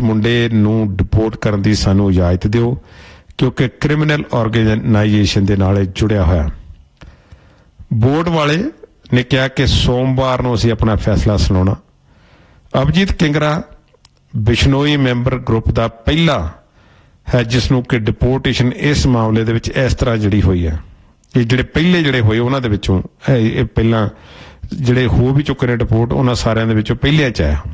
ਮੁੰਡੇ ਨੂੰ ਡਿਪੋਰਟ ਕਰਨ ਦੀ ਸਾਨੂੰ ਇਜਾਜ਼ਤ ਦਿਓ ਕਿਉਂਕਿ ਕ੍ਰਿਮੀਨਲ ਆਰਗੇਨਾਈਜੇਸ਼ਨ ਦੇ ਨਾਲ ਜੁੜਿਆ ਹੋਇਆ। ਬੋਰਡ ਵਾਲੇ ਨੇ ਕਿਹਾ ਕਿ ਸੋਮਵਾਰ ਨੂੰ ਅਸੀਂ ਆਪਣਾ ਫੈਸਲਾ ਸੁਣਾਉਣਾ। ਅਭਿਜੀਤ ਕਿੰਗਰਾ ਬਿਸ਼ਨੋਈ ਮੈਂਬਰ ਗਰੁੱਪ ਦਾ ਪਹਿਲਾ ਹੈ ਜਿਸ ਨੂੰ ਕਿ ਡਿਪੋਰਟੇਸ਼ਨ ਇਸ ਮਾਮਲੇ ਦੇ ਵਿੱਚ ਇਸ ਤਰ੍ਹਾਂ ਜਿਹੜੀ ਹੋਈ ਹੈ। ਇਹ ਜਿਹੜੇ ਪਹਿਲੇ ਹੋਏ ਉਹਨਾਂ ਦੇ ਵਿੱਚੋਂ ਇਹ ਪਹਿਲਾਂ ਜਿਹੜੇ ਹੋ ਵੀ ਚੁੱਕੇ ਨੇ ਡਿਪੋਰਟ, ਉਹਨਾਂ ਸਾਰਿਆਂ ਦੇ ਵਿੱਚੋਂ ਪਹਿਲਿਆਂ 'ਚ ਆਇਆ।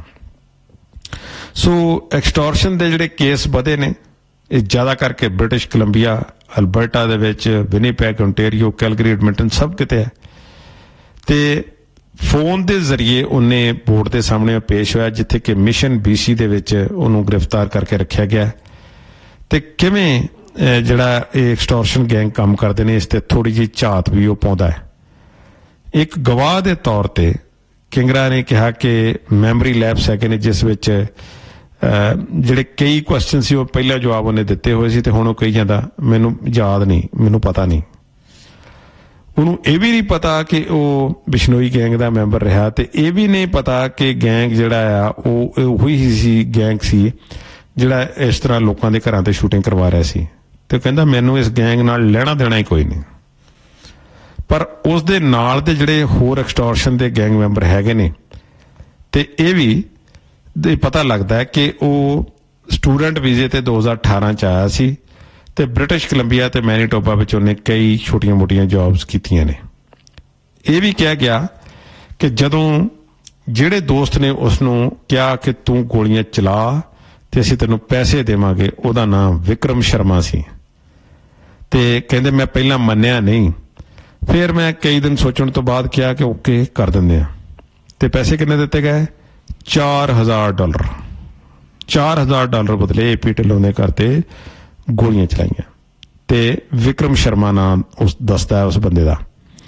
ਸੋ ਐਕਸਟੋਰਸ਼ਨ ਦੇ ਜਿਹੜੇ ਕੇਸ ਵਧੇ ਨੇ ਇਹ ਜ਼ਿਆਦਾ ਕਰਕੇ ਬ੍ਰਿਟਿਸ਼ ਕੋਲੰਬੀਆ, ਅਲਬਰਟਾ ਦੇ ਵਿੱਚ, ਵਿਨੀਪੈਗ, ਓਨਟਾਰੀਓ, ਕੈਲਗਰੀ, ਐਡਮਿੰਟਨ ਸਭ ਕਿਤੇ ਹੈ। ਤੇ ਫੋਨ ਦੇ ਜ਼ਰੀਏ ਉਹਨੇ ਬੋਰਡ ਦੇ ਸਾਹਮਣੇ ਪੇਸ਼ ਹੋਇਆ ਜਿੱਥੇ ਕਿ ਮਿਸ਼ਨ BC ਦੇ ਵਿੱਚ ਉਹਨੂੰ ਗ੍ਰਿਫਤਾਰ ਕਰਕੇ ਰੱਖਿਆ ਗਿਆ। ਤੇ ਕਿਵੇਂ ਜਿਹੜਾ ਇਹ ਐਕਸਟੋਰਸ਼ਨ ਗੈਂਗ ਕੰਮ ਕਰਦੇ ਨੇ ਇਸ ਤੇ ਥੋੜੀ ਜਿਹੀ ਝਾਤ ਵੀ ਉਹ ਪਾਉਂਦਾ ਹੈ। ਇੱਕ ਗਵਾਹ ਦੇ ਤੌਰ ਤੇ ਕਿੰਗਰਾ ਨੇ ਕਿਹਾ ਕਿ ਮੈਮਰੀ ਲੈਪਸ ਹੈਗੇ ਨੇ ਜਿਸ ਵਿੱਚ ਜਿਹੜੇ ਕਈ ਕੁਐਸਚਨ ਸੀ ਉਹ ਪਹਿਲਾ ਜਵਾਬ ਉਹਨੇ ਦਿੱਤੇ ਹੋਏ ਸੀ ਤੇ ਹੁਣ ਉਹ ਕਹੀ ਜਾਂਦਾ ਮੈਨੂੰ ਯਾਦ ਨਹੀਂ, ਮੈਨੂੰ ਪਤਾ ਨਹੀਂ। ਉਹਨੂੰ ਇਹ ਵੀ ਨਹੀਂ ਪਤਾ ਕਿ ਉਹ ਬਿਸ਼ਨੋਈ ਗੈਂਗ ਦਾ ਮੈਂਬਰ ਰਿਹਾ ਤੇ ਇਹ ਵੀ ਨਹੀਂ ਪਤਾ ਕਿ ਗੈਂਗ ਜਿਹੜਾ ਆ ਉਹ ਉਹੀ ਸੀ ਗੈਂਗ ਸੀ ਜਿਹੜਾ ਇਸ ਤਰ੍ਹਾਂ ਲੋਕਾਂ ਦੇ ਘਰਾਂ ਤੇ ਸ਼ੂਟਿੰਗ ਕਰਵਾ ਰਿਹਾ ਸੀ। ਤੇ ਕਹਿੰਦਾ ਮੈਨੂੰ ਇਸ ਗੈਂਗ ਨਾਲ ਲੈਣਾ ਦੇਣਾ ਹੀ ਕੋਈ ਨਹੀਂ। ਪਰ ਉਸ ਦੇ ਨਾਲ ਦੇ ਜਿਹੜੇ ਹੋਰ ਐਕਸਟੋਰਸ਼ਨ ਦੇ ਗੈਂਗ ਮੈਂਬਰ ਹੈਗੇ ਨੇ ਤੇ ਇਹ ਵੀ ਪਤਾ ਲੱਗਦਾ ਹੈ ਕਿ ਉਹ ਸਟੂਡੈਂਟ ਵੀਜ਼ੇ ਤੇ 2018 'ਚ ਆਇਆ ਸੀ ਤੇ ਬ੍ਰਿਟਿਸ਼ ਕੋਲੰਬੀਆ ਤੇ ਮੈਨੀਟੋਬਾ ਵਿੱਚ ਉਹਨੇ ਕਈ ਛੋਟੀਆਂ ਮੋਟੀਆਂ ਜੌਬਸ ਕੀਤੀਆਂ ਨੇ। ਇਹ ਵੀ ਕਿਹਾ ਗਿਆ ਕਿ ਜਦੋਂ ਜਿਹੜੇ ਦੋਸਤ ਨੇ ਉਸ ਨੂੰ ਕਿਹਾ ਕਿ ਤੂੰ ਗੋਲੀਆਂ ਚਲਾ ਤੇ ਅਸੀਂ ਤੈਨੂੰ ਪੈਸੇ ਦੇਵਾਂਗੇ, ਉਹਦਾ ਨਾਮ ਵਿਕਰਮ ਸ਼ਰਮਾ ਸੀ। ਤੇ ਕਹਿੰਦੇ ਮੈਂ ਪਹਿਲਾਂ ਮੰਨਿਆ ਨਹੀਂ, ਫਿਰ ਮੈਂ ਕਈ ਦਿਨ ਸੋਚਣ ਤੋਂ ਬਾਅਦ ਕਿਹਾ ਕਿ ਓਕੇ ਕਰ ਦਿੰਦੇ ਆ। ਤੇ ਪੈਸੇ ਕਿੰਨੇ ਦਿੱਤੇ ਗਏ? $4000। $4000 ਬਦਲੇ AP ਢਿੱਲੋਂ ਦੇ ਘਰ ਤੇ ਗੋਲੀਆਂ ਚਲਾਈਆਂ ਤੇ ਵਿਕਰਮ ਸ਼ਰਮਾ ਨਾਮ ਉਸ ਦੱਸਦਾ ਉਸ ਬੰਦੇ ਦਾ।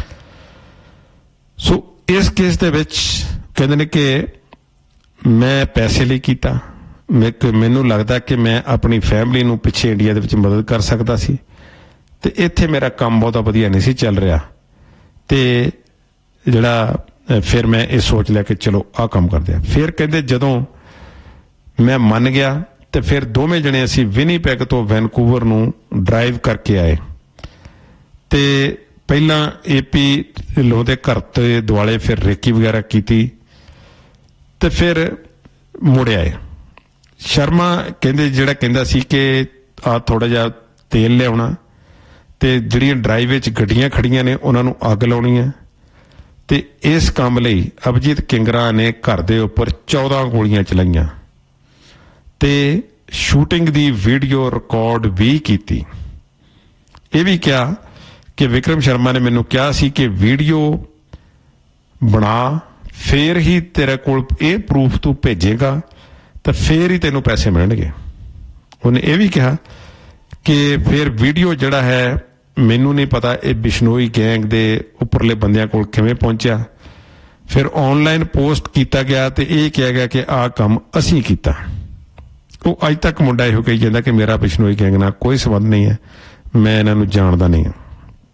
ਸੋ ਇਸ ਕੇਸ ਦੇ ਵਿੱਚ ਕਹਿੰਦੇ ਨੇ ਕਿ ਮੈਂ ਪੈਸੇ ਲਈ ਕੀਤਾ। ਮੈਨੂੰ ਲੱਗਦਾ ਕਿ ਮੈਂ ਆਪਣੀ ਫੈਮਿਲੀ ਨੂੰ ਪਿੱਛੇ ਇੰਡੀਆ ਦੇ ਵਿੱਚ ਮਦਦ ਕਰ ਸਕਦਾ ਸੀ ਤੇ ਇੱਥੇ ਮੇਰਾ ਕੰਮ ਬਹੁਤਾ ਵਧੀਆ ਨਹੀਂ ਸੀ ਚੱਲ ਰਿਹਾ ਤੇ ਜਿਹੜਾ ਫਿਰ ਮੈਂ ਇਹ ਸੋਚ ਲਿਆ ਕਿ ਚਲੋ ਆਹ ਕੰਮ ਕਰਦੇ ਆ। ਫਿਰ ਕਹਿੰਦੇ ਜਦੋਂ ਮੈਂ ਮੰਨ ਗਿਆ ਤੇ ਫਿਰ ਦੋਵੇਂ ਜਣੇ ਅਸੀਂ ਵਿਨੀਪੈਗ ਤੋਂ ਵੈਨਕੂਵਰ ਨੂੰ ਡਰਾਈਵ ਕਰਕੇ ਆਏ ਤੇ ਪਹਿਲਾਂ AP ਢਿੱਲੋਂ ਦੇ ਘਰ ਤੇ ਦੁਆਲੇ ਫਿਰ ਰੇਕੀ ਵਗੈਰਾ ਕੀਤੀ ਤੇ ਫਿਰ ਮੁੜ ਆਏ। ਸ਼ਰਮਾ ਕਹਿੰਦੇ ਜਿਹੜਾ ਕਹਿੰਦਾ ਸੀ ਕਿ ਆ ਥੋੜਾ ਜਿਹਾ ਤੇਲ ਲਿਆਉਣਾ ਤੇ ਜਿਹੜੀਆਂ ਡਰਾਈਵ ਵਿੱਚ ਗੱਡੀਆਂ ਖੜੀਆਂ ਨੇ ਉਹਨਾਂ ਨੂੰ ਅੱਗ ਲਾਉਣੀ ਹੈ ਤੇ ਇਸ ਕੰਮ ਲਈ ਅਭਿਜੀਤ ਕਿੰਗਰਾ ਨੇ ਘਰ ਦੇ ਉੱਪਰ 14 ਗੋਲੀਆਂ ਚਲਾਈਆਂ ਤੇ ਸ਼ੂਟਿੰਗ ਦੀ ਵੀਡੀਓ ਰਿਕਾਰਡ ਵੀ ਕੀਤੀ। ਇਹ ਵੀ ਕਿਹਾ ਕਿ ਵਿਕਰਮ ਸ਼ਰਮਾ ਨੇ ਮੈਨੂੰ ਕਿਹਾ ਸੀ ਕਿ ਵੀਡੀਓ ਬਣਾ ਫੇਰ ਹੀ ਤੇਰੇ ਕੋਲ ਇਹ ਪ੍ਰੂਫ ਤੂੰ ਭੇਜੇਗਾ ਤਾਂ ਫੇਰ ਹੀ ਤੈਨੂੰ ਪੈਸੇ ਮਿਲਣਗੇ। ਉਹਨੇ ਇਹ ਵੀ ਕਿਹਾ ਕਿ ਫਿਰ ਵੀਡੀਓ ਜਿਹੜਾ ਹੈ ਮੈਨੂੰ ਨਹੀਂ ਪਤਾ ਇਹ ਬਿਸ਼ਨੋਈ ਗੈਂਗ ਦੇ ਉੱਪਰਲੇ ਬੰਦਿਆਂ ਕੋਲ ਕਿਵੇਂ ਪਹੁੰਚਿਆ। ਫਿਰ ਆਨਲਾਈਨ ਪੋਸਟ ਕੀਤਾ ਗਿਆ ਤੇ ਇਹ ਕਿਹਾ ਗਿਆ ਕਿ ਆਹ ਕੰਮ ਅਸੀਂ ਕੀਤਾ। ਉਹ ਅੱਜ ਤੱਕ ਮੁੰਡਾ ਇਹੋ ਕਹੀ ਜਾਂਦਾ ਕਿ ਮੇਰਾ ਬਿਸ਼ਨੋਈ ਗੈਂਗ ਨਾਲ ਕੋਈ ਸੰਬੰਧ ਨਹੀਂ ਹੈ, ਮੈਂ ਇਹਨਾਂ ਨੂੰ ਜਾਣਦਾ ਨਹੀਂ ਹਾਂ।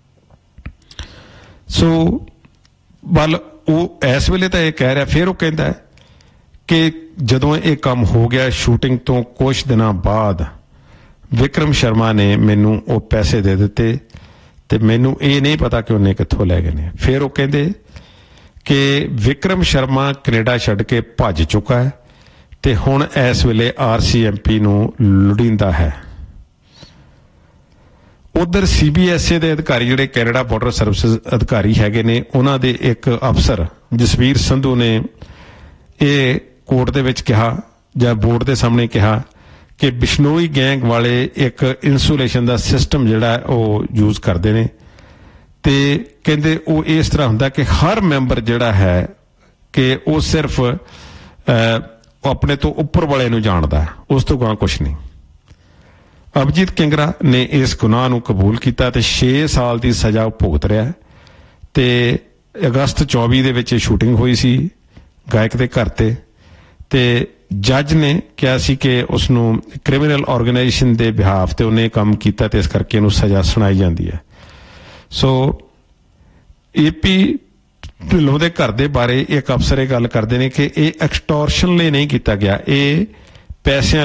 ਸੋ ਵੱਲ ਉਹ ਇਸ ਵੇਲੇ ਤਾਂ ਇਹ ਕਹਿ ਰਿਹਾ, ਫਿਰ ਉਹ ਕਹਿੰਦਾ ਕਿ ਜਦੋਂ ਇਹ ਕੰਮ ਹੋ ਗਿਆ ਸ਼ੂਟਿੰਗ ਤੋਂ ਕੁਛ ਦਿਨਾਂ ਬਾਅਦ ਵਿਕਰਮ ਸ਼ਰਮਾ ਨੇ ਮੈਨੂੰ ਉਹ ਪੈਸੇ ਦੇ ਦਿੱਤੇ ਤੇ ਮੈਨੂੰ ਇਹ ਨਹੀਂ ਪਤਾ ਕਿ ਉਹਨੇ ਕਿੱਥੋਂ ਲੈ ਗਏ ਨੇ। ਫਿਰ ਉਹ ਕਹਿੰਦੇ ਕਿ ਵਿਕਰਮ ਸ਼ਰਮਾ ਕੈਨੇਡਾ ਛੱਡ ਕੇ ਭੱਜ ਚੁੱਕਾ ਹੈ ਤੇ ਹੁਣ ਇਸ ਵੇਲੇ RCMP ਨੂੰ ਲੋੜੀਂਦਾ ਹੈ। ਉਧਰ CBSA ਦੇ ਅਧਿਕਾਰੀ ਜਿਹੜੇ ਕੈਨੇਡਾ ਬਾਰਡਰ ਸਰਵਿਸਿਜ਼ ਅਧਿਕਾਰੀ ਹੈਗੇ ਨੇ ਉਹਨਾਂ ਦੇ ਇੱਕ ਅਫਸਰ ਜਸਵੀਰ ਸੰਧੂ ਨੇ ਇਹ ਕੋਰਟ ਦੇ ਵਿੱਚ ਕਿਹਾ ਜਾਂ ਬੋਰਡ ਦੇ ਸਾਹਮਣੇ ਕਿਹਾ ਕਿ ਬਿਸ਼ਨੋਈ ਗੈਂਗ ਵਾਲੇ ਇੱਕ ਇਨਸੂਲੇਸ਼ਨ ਦਾ ਸਿਸਟਮ ਜਿਹੜਾ ਉਹ ਯੂਜ਼ ਕਰਦੇ ਨੇ ਤੇ ਕਹਿੰਦੇ ਉਹ ਇਸ ਤਰ੍ਹਾਂ ਹੁੰਦਾ ਕਿ ਹਰ ਮੈਂਬਰ ਜਿਹੜਾ ਹੈ ਕਿ ਉਹ ਸਿਰਫ ਆਪਣੇ ਤੋਂ ਉੱਪਰ ਵਾਲੇ ਨੂੰ ਜਾਣਦਾ, ਉਸ ਤੋਂ ਗਾਂ ਕੁਛ ਨਹੀਂ। ਅਭਿਜੀਤ ਕਿੰਗਰਾ ਨੇ ਇਸ ਗੁਨਾਹ ਨੂੰ ਕਬੂਲ ਕੀਤਾ ਤੇ 6 ਸਾਲ ਦੀ ਸਜ਼ਾ ਭੁਗਤ ਰਿਹਾ ਤੇ ਅਗਸਤ 24 ਦੇ ਵਿੱਚ ਸ਼ੂਟਿੰਗ ਹੋਈ ਸੀ ਗਾਇਕ ਦੇ ਘਰ ਤੇ ਜੱਜ ਨੇ ਕਿਹਾ ਸੀ ਕਿ ਉਸ ਨੂੰ ਕ੍ਰਿਮੀਨਲ ਆਰਗੇਨਾਈਜੇਸ਼ਨ ਦੇ ਬਿਹਾਫ ਤੇ ਉਹਨੇ ਕੰਮ ਕੀਤਾ ਤੇ ਇਸ ਕਰਕੇ ਇਹਨੂੰ ਸਜ਼ਾ ਸੁਣਾਈ ਜਾਂਦੀ ਹੈ। ਸੋ AP ਢਿੱਲੋਂ ਦੇ ਘਰ ਦੇ ਬਾਰੇ ਇੱਕ ਅਫਸਰ ਇਹ ਗੱਲ ਕਰਦੇ ਨੇ ਕਿ ਇਹ ਐਕਸਟੋਰਸ਼ਨ ਲਈ ਨਹੀਂ ਕੀਤਾ ਗਿਆ, ਇਹ ਪੈਸਿਆਂ